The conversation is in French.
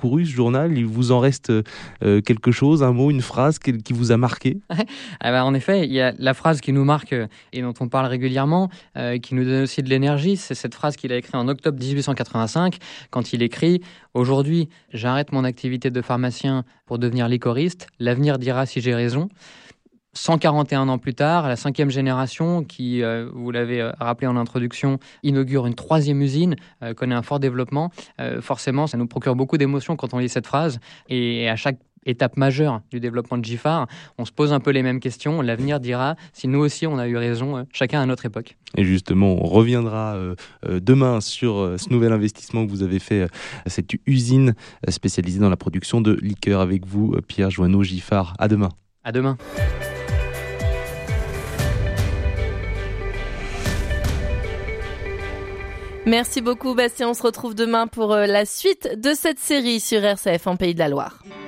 parcouru ce journal, il vous en reste quelque chose, un mot, une phrase qui vous a marqué? En effet, il y a la phrase qui nous marque et dont on parle régulièrement, qui nous donne aussi de l'énergie. C'est cette phrase qu'il a écrite en octobre 1885, quand il écrit « Aujourd'hui, j'arrête mon activité de pharmacien pour devenir liquoriste. L'avenir dira si j'ai raison ». 141 ans plus tard, la 5e génération, qui, vous l'avez rappelé en introduction, inaugure une 3e usine, connaît un fort développement. Forcément, ça nous procure beaucoup d'émotions quand on lit cette phrase. Et à chaque étape majeure du développement de Giffard, on se pose un peu les mêmes questions. L'avenir dira si nous aussi on a eu raison, chacun à notre époque. Et justement, on reviendra demain sur ce nouvel investissement que vous avez fait, cette usine spécialisée dans la production de liqueurs avec vous, Pierre Joanneau-Giffard. À demain. À demain. Merci beaucoup Bastien, on se retrouve demain pour la suite de cette série sur RCF en Pays de la Loire.